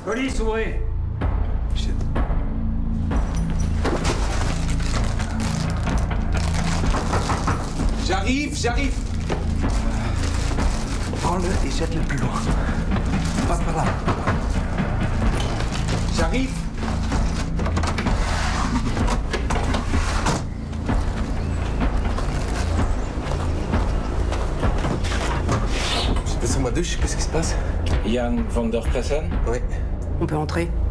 Police, ouvrez! Shit. J'arrive! Prends-le et jette-le plus loin. Passe par là. J'arrive! J'étais sur ma douche, qu'est-ce qui se passe? Jan van der Pressen. Oui. On peut entrer.